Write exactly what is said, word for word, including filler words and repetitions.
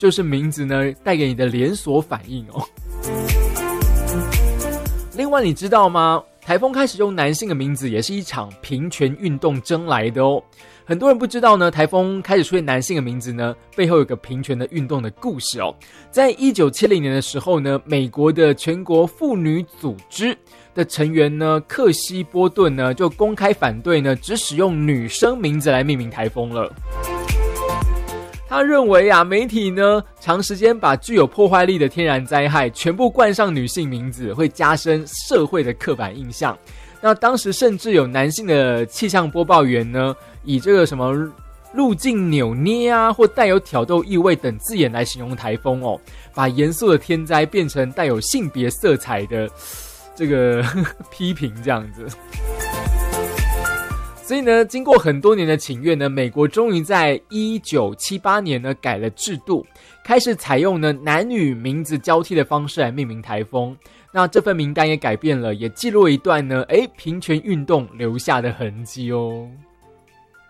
就是名字呢带给你的连锁反应哦。另外你知道吗？台风开始用男性的名字也是一场平权运动争来的哦。很多人不知道呢，台风开始出现男性的名字呢，背后有个平权的运动的故事哦。在一九七零年的时候呢，美国的全国妇女组织的成员呢，克西波顿呢就公开反对呢，只使用女生名字来命名台风了。他认为啊，媒体呢长时间把具有破坏力的天然灾害全部冠上女性名字，会加深社会的刻板印象。那当时甚至有男性的气象播报员呢，以这个什么路径扭捏啊，或带有挑逗意味等字眼来形容台风哦，把严肃的天灾变成带有性别色彩的这个批评这样子。所以呢，经过很多年的请愿呢，美国终于在一九七八年呢改了制度，开始采用呢男女名字交替的方式来命名台风。那这份名单也改变了，也记录了一段呢，诶，平权运动留下的痕迹哦。